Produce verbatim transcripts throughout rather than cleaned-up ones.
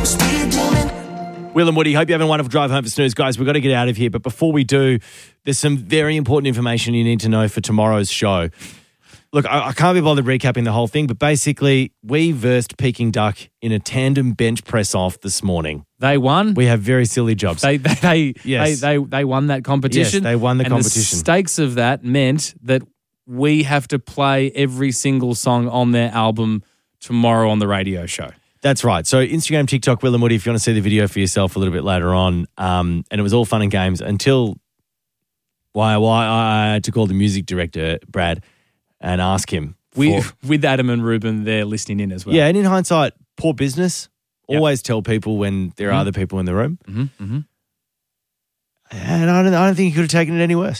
Will and Woody, hope you're having a wonderful drive home for Snooze. Guys, we've got to get out of here. But before we do, there's some very important information you need to know for tomorrow's show. Look, I, I can't be bothered recapping the whole thing, but basically, we versed Peking Duck in a tandem bench press off this morning. They won. We have very silly jobs. They they they, yes. they, they, they won that competition. Yes, they won the and competition. The stakes of that meant that we have to play every single song on their album tomorrow on the radio show. That's right. So Instagram, TikTok, Will and Woody, if you want to see the video for yourself a little bit later on. Um, and it was all fun and games until why why I had to call the music director, Brad, and ask him. We, for, with Adam and Ruben, they're listening in as well. Yeah, and in hindsight, poor business. Yep. Always tell people when there mm-hmm. are other people in the room. Mm-hmm. Mm-hmm. And I don't, I don't think he could have taken it any worse.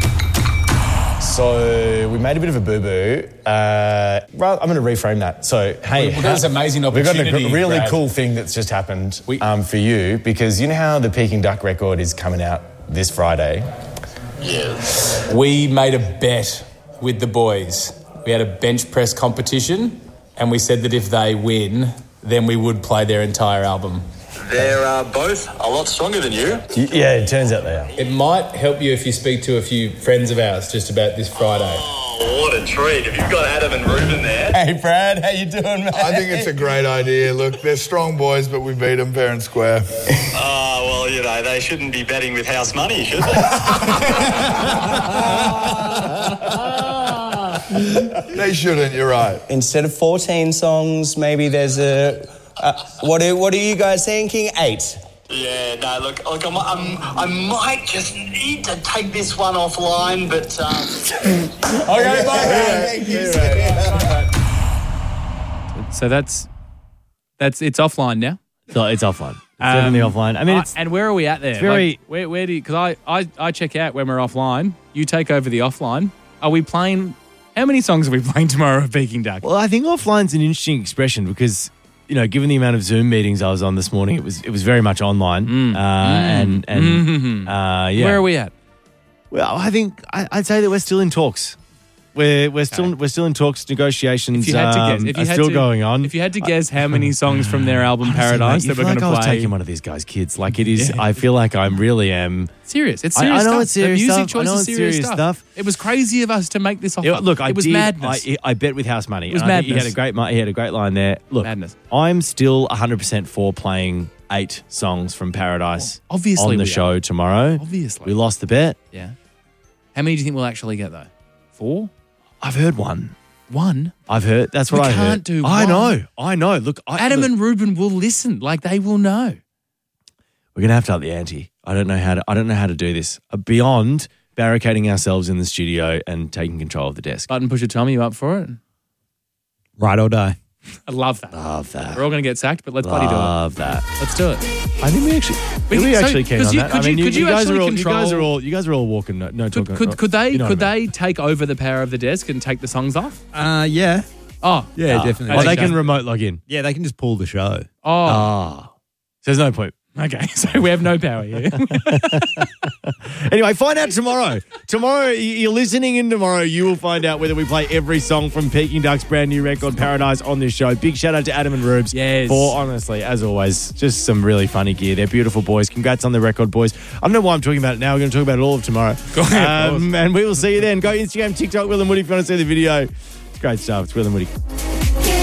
So we made a bit of a boo-boo. Uh, well, I'm going to reframe that. So, hey, well, that's an amazing opportunity. We've got a really Brad. cool thing that's just happened um, for you, because you know how the Peking Duck record is coming out this Friday? Yes. We made a bet with the boys. We had a bench press competition, and we said that if they win, then we would play their entire album. They're uh, both a lot stronger than you. Yeah, it turns out they are. It might help you if you speak to a few friends of ours just about this Friday. Oh, what a treat. If you've got Adam and Ruben there. Hey, Brad, how you doing, mate? I think it's a great idea. Look, they're strong boys, but we beat them fair and square. Oh, well, you know, they shouldn't be betting with house money, should they? They shouldn't, you're right. Instead of fourteen songs, maybe there's a... Uh, what are what are you guys thinking? Eight. Yeah, no, look, look, I'm, I'm, I might just need to take this one offline, but... Um... okay, bye, bye. So that's that's it's offline now. So it's offline. It's um, definitely offline. I mean, it's, I, and where are we at there? It's very. Like, where where do you? Because I, I I check out when we're offline. You take over the offline. Are we playing? How many songs are we playing tomorrow of Peking Duck? Well, I think offline's an interesting expression because, you know, given the amount of Zoom meetings I was on this morning, it was it was very much online. Mm. Uh, mm. And and mm-hmm. uh, yeah, where are we at? Well, I think I, I'd say that we're still in talks. We're we're still okay. we're still in talks. Negotiations if you had to um, guess, if you are had still to, going on. If you had to guess how many songs from their album Honestly, Paradise mate, that we're like going to I was play, taking one of these guys' kids. Like it is. Yeah. I feel like I really am serious. It's serious. I, I know stuff. it's serious the music stuff. choice I know is it's serious, serious stuff. stuff. It was crazy of us to make this offer. It, look, I it was did, madness. I, I bet with house money. It was and I think madness. He had a great. He had a great line there. Look, madness. I'm still one hundred percent for playing eight songs from Paradise. Well, obviously, on the we show are. tomorrow. Obviously, we lost the bet. Yeah. How many do you think we'll actually get though? Four. I've heard one. One? I've heard. That's what we I heard. We can't do one. I know. I know. Look, I, Adam look, and Ruben will listen. Like they will know. We're gonna have to up the ante. I don't know how to. I don't know how to do this uh, beyond barricading ourselves in the studio and taking control of the desk. Button pusher Tommy, you up for it? Right or die. I love that. Love that. We're all going to get sacked, but let's bloody do it. Love that. Let's do it. I think we actually, we, we so, actually can on you, that. Could I mean, you, you, could you, you guys actually are all, control? You guys are all. You guys are all walking. No, no could, talking. could, could they? You know could I mean. they take over the power of the desk and take the songs off? Uh, yeah. Oh, yeah, oh. definitely. Well, they can remote log in. Yeah, they can just pull the show. Oh, oh. So there's no point. Okay, so we have no power here. Anyway, find out tomorrow. Tomorrow, you're listening in tomorrow, you will find out whether we play every song from Peking Duck's brand new record, Paradise, on this show. Big shout out to Adam and Rubes yes. for, honestly, as always, just some really funny gear. They're beautiful boys. Congrats on the record, boys. I don't know why I'm talking about it now. We're going to talk about it all of tomorrow. Go ahead, um, and we will see you then. Go Instagram, TikTok, Will and Woody if you want to see the video. It's great stuff. It's Will and Woody.